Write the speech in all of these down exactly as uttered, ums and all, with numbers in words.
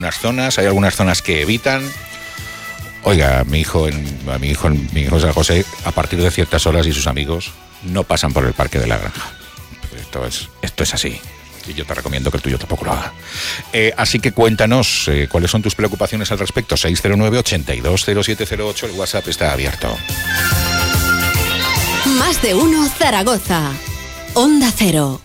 Unas zonas, hay algunas zonas que evitan. Oiga, mi hijo, en, a mi hijo, en, mi hijo San José, a partir de ciertas horas y sus amigos no pasan por el Parque de la Granja. Esto es, esto es así. Y yo te recomiendo que el tuyo tampoco lo haga. Eh, así que cuéntanos eh, cuáles son tus preocupaciones al respecto. seis cero nueve, ochenta y dos, cero siete cero ocho, el WhatsApp está abierto. Más de uno Zaragoza. Onda Cero.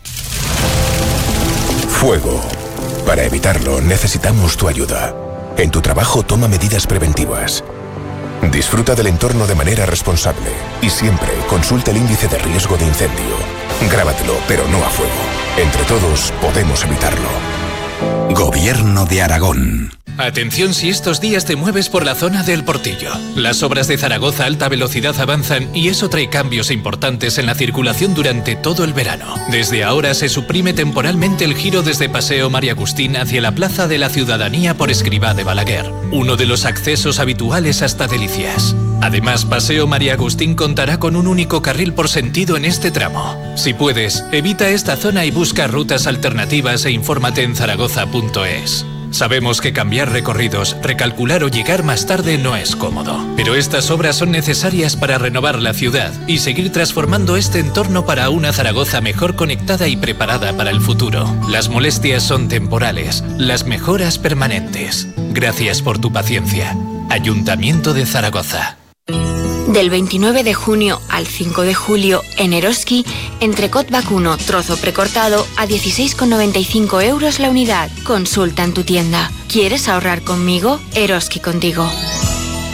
Fuego. Para evitarlo necesitamos tu ayuda. En tu trabajo toma medidas preventivas. Disfruta del entorno de manera responsable y siempre consulta el índice de riesgo de incendio. Grábatelo, pero no a fuego. Entre todos podemos evitarlo. Gobierno de Aragón. Atención si estos días te mueves por la zona del Portillo. Las obras de Zaragoza Alta Velocidad avanzan y eso trae cambios importantes en la circulación durante todo el verano. Desde ahora se suprime temporalmente el giro desde Paseo María Agustín hacia la Plaza de la Ciudadanía por Escribá de Balaguer, uno de los accesos habituales hasta Delicias. Además, Paseo María Agustín contará con un único carril por sentido en este tramo. Si puedes, evita esta zona y busca rutas alternativas e infórmate en zaragoza punto es. Sabemos que cambiar recorridos, recalcular o llegar más tarde no es cómodo, pero estas obras son necesarias para renovar la ciudad y seguir transformando este entorno para una Zaragoza mejor conectada y preparada para el futuro. Las molestias son temporales, las mejoras permanentes. Gracias por tu paciencia. Ayuntamiento de Zaragoza. Del veintinueve de junio al cinco de julio, en Eroski, entrecot vacuno trozo precortado a dieciséis con noventa y cinco euros la unidad. Consulta en tu tienda. ¿Quieres ahorrar conmigo? Eroski contigo.